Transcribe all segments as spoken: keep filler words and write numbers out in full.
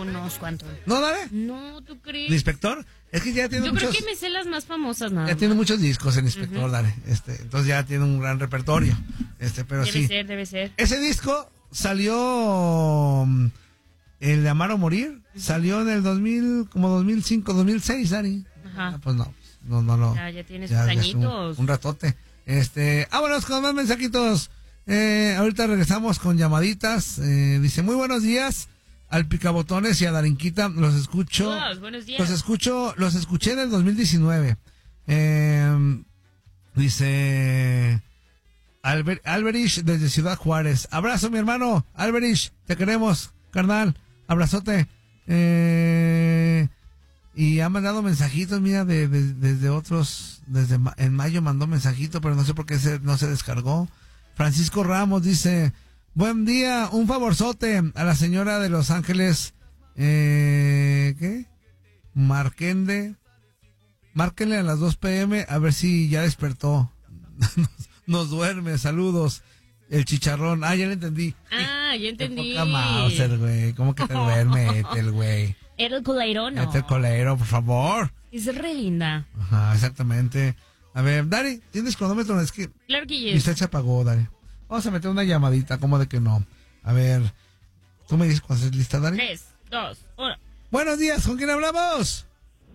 unos cuantos. ¿No, Dale? No, ¿tú crees? ¿El Inspector? Es que ya tiene Yo muchos... creo que me sé las más famosas, nada Ya más. tiene muchos discos el Inspector, Uh-huh. Dale. Este, entonces ya tiene un gran repertorio. Este, pero debe sí. Debe ser, debe ser. Ese disco salió... El de Amar o Morir. Uh-huh. Salió en el dos mil, como dos mil cinco, dos mil seis, Dani. Ajá. Ah, pues no, no, no, no. Ya, ya tienes ya, sus ya añitos. Un, un ratote. Este, vámonos con más mensajitos. Eh, ahorita regresamos con llamaditas. Eh, dice, muy buenos días al Picabotones y a Darinquita. Los escucho. Todos, buenos días. Los escucho, los escuché en el dos mil diecinueve. Eh, dice Alber, Alberich desde Ciudad Juárez. Abrazo, mi hermano. Alberich, te queremos, carnal. Abrazote. Eh, y ha mandado mensajitos, mira, de, de, desde otros, desde ma, en mayo mandó mensajito, pero no sé por qué se, no se descargó. Francisco Ramos dice, buen día, un favorzote a la señora de Los Ángeles, eh, ¿qué? Marquende, márquenle a las dos pm a ver si ya despertó. nos, nos duerme, saludos. El chicharrón, ah, ya lo entendí. Ah, ya entendí. Qué poca Mauser, güey, ¿cómo que te duerme el güey? Era el coleiro, ¿no? Este el coleiro, por favor. Es re linda. Ajá, exactamente. A ver, Dari, ¿tienes cronómetro? Es que claro que yes. Mi set se apagó, Dari. Vamos a meter una llamadita, ¿cómo de que no? A ver, ¿tú me dices cuando estés lista, Dari? Tres, dos, uno. Buenos días, ¿con quién hablamos?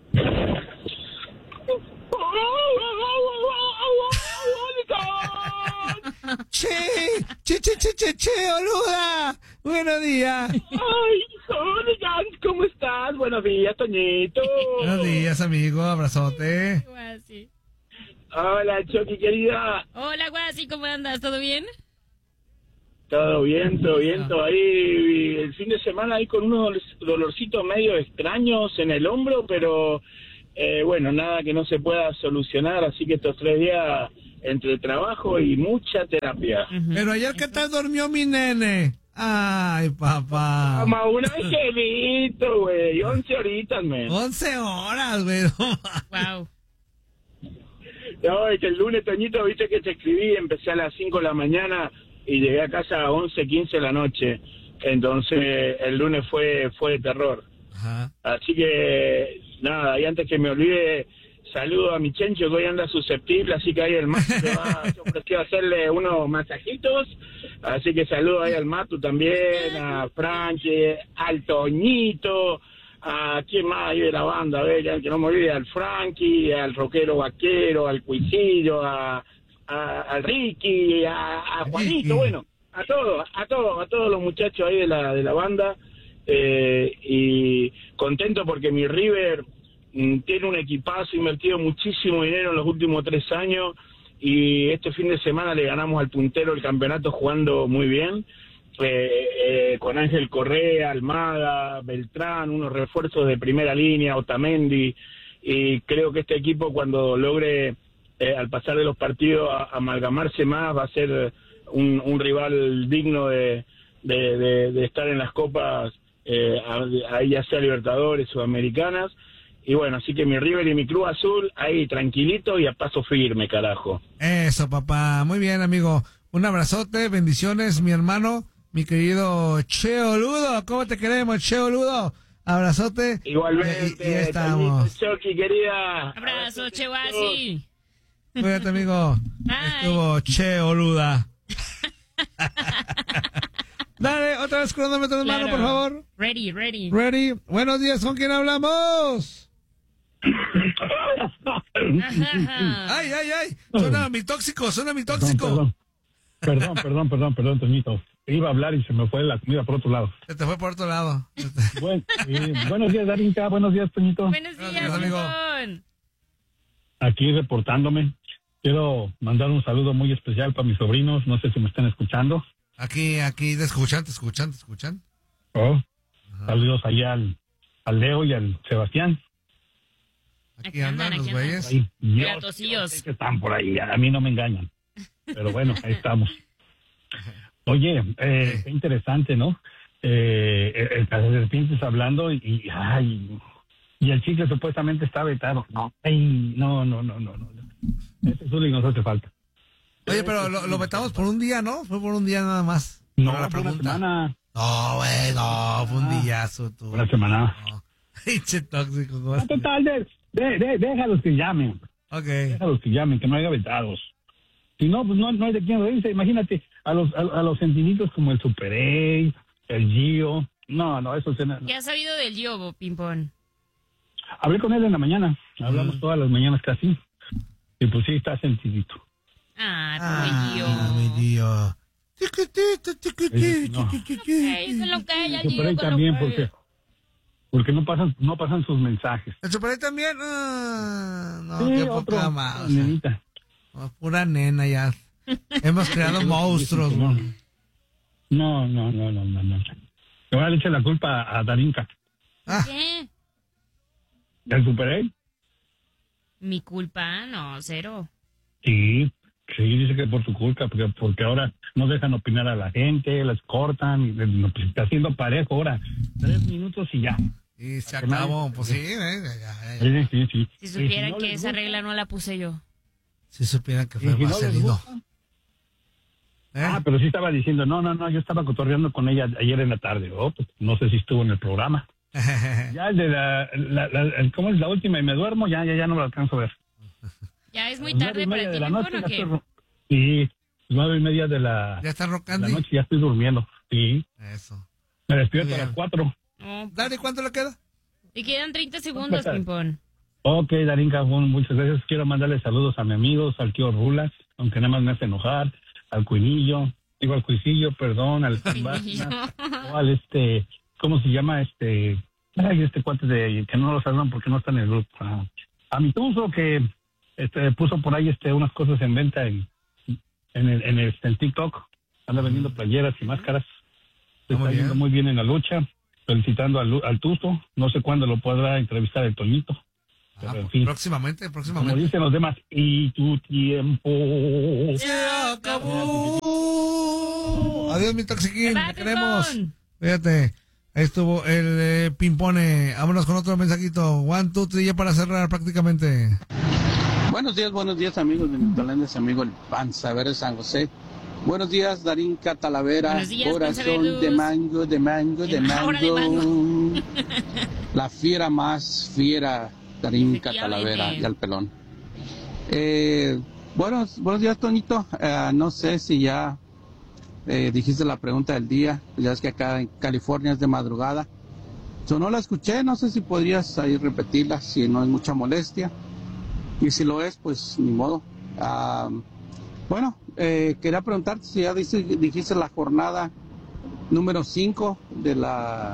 Che, che, che, che, che, che, Oluda. Buenos días. Ay, Hooligans, ¿cómo estás? Buenos días, Toñito. Buenos días, amigo, abrazote. Guasi. Hola, Chucky, querida. Hola, Guasi, ¿cómo andas? ¿Todo bien? Todo bien, todo bien, todo ahí. El fin de semana ahí con unos dolorcitos medio extraños en el hombro, pero eh, bueno, nada que no se pueda solucionar, así que estos tres días entre trabajo y mucha terapia. Uh-huh. Pero ayer, ¿qué tal durmió mi nene? Ay, papá. Como un angelito, güey. Once horitas, men. Once horas, güey. Wow. No, es que el lunes, Toñito, viste que te escribí, empecé a las cinco de la mañana y llegué a casa a once, quince de la noche. Entonces, el lunes fue fue de terror. Ajá. Así que, nada, y antes que me olvide, saludo a mi Chencho, que hoy anda susceptible, así que ahí el Matu te va, yo ofrecí hacerle unos masajitos, así que saludo ahí al Matu también, a Franche, al Toñito, a quién más ahí de la banda, a ver, ya que no me olvide, al Frankie, al rockero vaquero, al Cuisillo, a, a, al Ricky, a, a Juanito, Ricky. Bueno, a todos, a todos, a todos los muchachos ahí de la, de la banda, eh, y contento porque mi River tiene un equipazo, invertido muchísimo dinero en los últimos tres años y este fin de semana le ganamos al puntero el campeonato jugando muy bien, eh, eh, con Ángel Correa, Almada, Beltrán, unos refuerzos de primera línea, Otamendi, y creo que este equipo cuando logre eh, al pasar de los partidos a, a amalgamarse más va a ser un, un rival digno de, de, de, de estar en las copas, eh, ahí ya sea Libertadores, Sudamericanas. Y bueno, así que mi River y mi Club Azul ahí tranquilito y a paso firme, carajo. Eso, papá. Muy bien, amigo. Un abrazote, bendiciones, mi hermano, mi querido Che Oludo. ¿Cómo te queremos, Che Oludo? Abrazote. Igualmente. Y, y estamos. Choqui, querida. Abrazo, Che Guasi. Cuídate, amigo. Bye. Estuvo Che Oluda. Dale, otra vez cronómetro en claro. mano, por favor. Ready, ready. Ready. Buenos días, ¿con quién hablamos? Ay, ay, ay. Suena mi tóxico, suena mi tóxico. Perdón, perdón, perdón, perdón, perdón, Toñito. Iba a hablar y se me fue la comida por otro lado. Se te fue por otro lado. Buen, eh, buenos días, Darinka. Buenos días, Toñito. Buenos días, días, amigo. amigo. Aquí reportándome. Quiero mandar un saludo muy especial para mis sobrinos. No sé si me están escuchando. Aquí, aquí, te escuchan, te escuchan, te escuchan. Oh, saludos allá al, al Leo y al Sebastián. Aquí, Aquí andan, andan, los aquí güeyes. Ahí, Dios, Gatosillos. yo sé que están por ahí, a mí no me engañan. Pero bueno, ahí estamos. Oye, eh, qué interesante, ¿no? Eh, el, el serpientes hablando y, y, ay, y el chicle supuestamente está vetado. No, ay, no, no, no, no, no. Ese Zuli nos hace falta. Oye, pero lo, lo vetamos por un día, ¿no? Fue por un día nada más. No, la por una pregunta. semana. No, güey, no, fue un dillazo tú. Una semana. No. Pinche tóxico. ¿Cómo No, estás? total, de, de, de, déjalos que llamen. Ok. Déjalos que llamen, que no haya vetados. Si no, pues no, no hay de quién reírse. Imagínate a los a, a los sentiditos como el Super A, el Gio. No, no, eso se... ¿Qué has sabido del Yobo, Pimpón? Hablé con él en la mañana. Hablamos Mm. todas las mañanas casi. Y pues sí, está sentidito. Ah, Ah, pobre mi Gio. tío. Chiquitito, chiquitito, No. chiquitito. Ay, se lo calla, El Super A Gio. también, porque, porque no pasan no pasan sus mensajes. ¿El Super A también? Ah, no, Sí, qué otro, poca más. nenita. No, pura nena ya. Hemos creado monstruos, No. güey. No, no, no, no, no, no. Le voy a echar la culpa a Darinka. Ah, ¿Qué? ¿Del Super A? ¿Mi culpa? No, cero. Sí, sí, dice que por su culpa, porque, porque ahora no dejan opinar a la gente, las cortan, y, no, pues, está haciendo parejo ahora. Tres minutos y ya. y se Que nadie- acabó. Pues sí, eh, ya, ya, ya. Sí, sí, sí. Si Y supieran no que les esa gusta, regla no la puse yo. Si supieran que y fue si no les Marcelino. gusta, ¿Eh? Ah, pero sí estaba diciendo, no, no, no, yo estaba cotorreando con ella ayer en la tarde. Oh, pues, no sé si estuvo en el programa. Ya el de la, la, la el- ¿cómo es la última? Y me duermo, ya, ya, ya no lo alcanzo a ver. ¿Ya es muy A las tarde nueve y media para ti, de la Pimpón, noche o ya qué? estoy ro- Sí, nueve y media de la, ¿Ya está de la rocando? noche ya estoy durmiendo. Sí, Eso. me despierto Muy a bien. las cuatro. No, Dani, ¿cuánto le queda? te quedan treinta segundos, Pues, Pimpón. Ok, Darinka, bueno, muchas gracias. Quiero mandarle saludos a mis amigos, al tío Rulas, aunque nada más me hace enojar, al Cuinillo, digo al Cuisillo, perdón, al Cuinillo. o al este, ¿cómo se llama? Este, ay, este cuate de, que no lo saludan porque no está en el grupo. Ah, a mi Tuzo, que este, puso por ahí este unas cosas en venta en, en, el, en, el, en TikTok, anda vendiendo playeras y máscaras. Se Muy está bien. yendo muy bien en la lucha, felicitando al, Lu- al Tuzo, no sé cuándo lo podrá entrevistar el Toñito. Ah, Pero, en fin. próximamente, Como próximamente. dicen los demás, y tu tiempo. Se acabó. Adiós, mi toxiquín. Bye, Te queremos. Pimpón. Fíjate. Ahí estuvo el eh, Pimpone. Vámonos con otro mensajito. One, two, three, ya para cerrar prácticamente. Buenos días, buenos días amigos de Nitolandes, amigo el Panza Verde San José. Buenos días, Darinka Talavera, Buenos días, Panza corazón Verduz. de mango, de mango, de En hora de mango. La fiera más fiera, Darinka Efectivamente. Talavera y al pelón. Eh, buenos, buenos días, Toñito. Eh, no sé si ya eh, dijiste la pregunta del día. Ya es que acá en California es de madrugada. Yo no la escuché, no sé si podrías ahí repetirla, si no es mucha molestia. Y si lo es, pues ni modo. Ah, bueno, eh, quería preguntarte si ya dice- dijiste la jornada número cinco de la...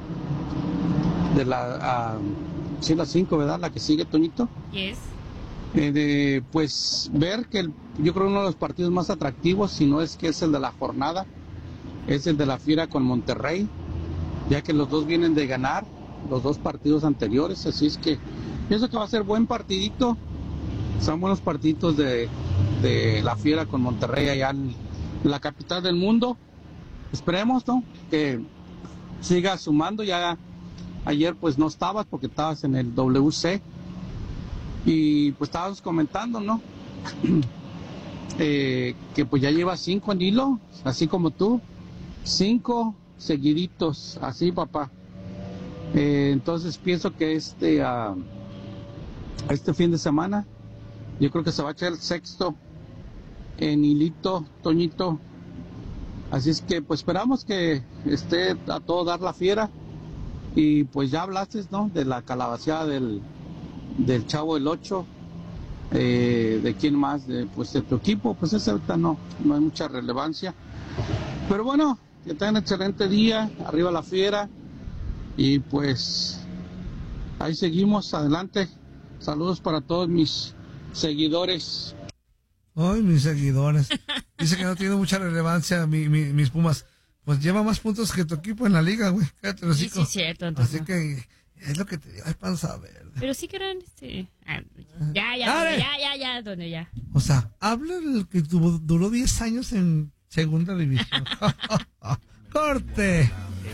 de la... ah, sí, la cinco, ¿verdad? La que sigue, Toñito. Yes. Eh, de, pues ver que el- yo creo uno de los partidos más atractivos, si no es que es el de la jornada, es el de la Fiera con Monterrey, ya que los dos vienen de ganar los dos partidos anteriores, así es que pienso que va a ser buen partidito. Son buenos partiditos de, de la Fiera con Monterrey allá en la capital del mundo. Esperemos, ¿no?, que siga sumando. Ya ayer pues no estabas porque estabas en el W C y pues estábamos comentando, ¿no? eh, que pues ya lleva cinco en hilo, así como tú, cinco seguiditos, así, papá. Eh, entonces pienso que este ah, este fin de semana yo creo que se va a echar el sexto en hilito, Toñito. Así es que pues esperamos que esté a todo dar la Fiera. Y pues ya hablaste, ¿no?, de la calabaceada del, del Chavo del Ocho, eh, de quién más, de, pues de tu equipo. Pues ese ahorita no, no hay mucha relevancia. Pero bueno, que tengan un excelente día, arriba la Fiera. Y pues ahí seguimos, adelante. Saludos para todos mis seguidores. Ay, mis seguidores. Dice que no tiene mucha relevancia mi, mi- mis Pumas. Pues lleva más puntos que tu equipo en la liga, güey. Cállate los Sí, hocico. sí, cierto, Antonio. Así que es lo que te digo, ay, Panza Verde. Pero sí que eran, este... ah, ya, ya, Dale. ya, ya, ya, Antonio, ya. O sea, habla del que tuvo, duró diez años en segunda división. ¡Corte!